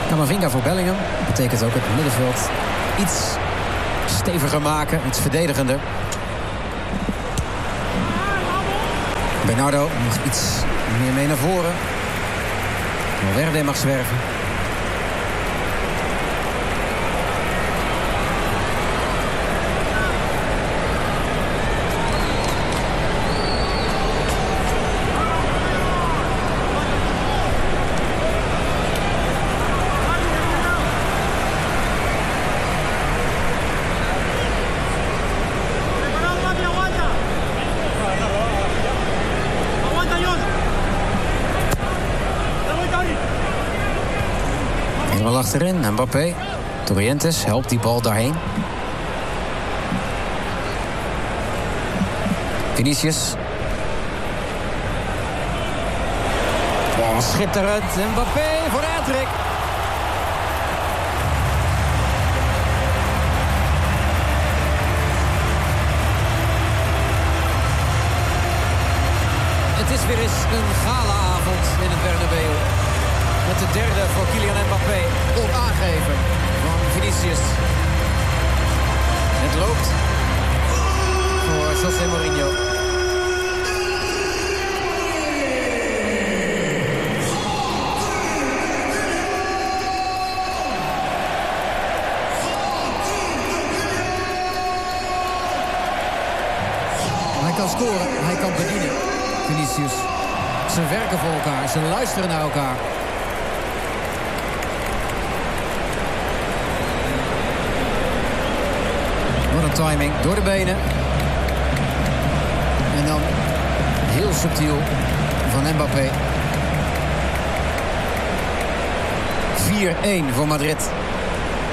Camavinga voor Bellingham. Betekent ook het middenveld iets steviger maken, iets verdedigender. Bernardo nog iets meer mee naar voren. Valverde mag zwerven. Achterin, Mbappé. Torrientes helpt die bal daarheen. Vinicius. Oh, schitterend. Mbappé voor de hat-trick. Het is weer eens een galaavond in het Bernabeu. Met de derde voor Kylian Mbappé op aangeven van Vinicius. Het loopt voor José Mourinho. Hij kan scoren, hij kan bedienen. Vinicius. Ze werken voor elkaar, ze luisteren naar elkaar. Wat een timing door de benen. En dan heel subtiel van Mbappé. 4-1 voor Madrid.